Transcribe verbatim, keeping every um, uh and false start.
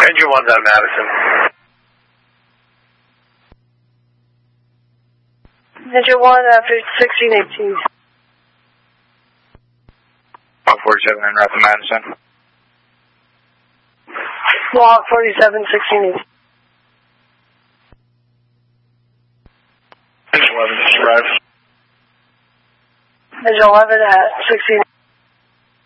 Engine one's on Madison. Engine one after sixteen eighteen. Block forty-seven en route to Madison. Block forty-seven, sixteen eighteen. Engine eleven just arrived. Engine eleven at sixteen.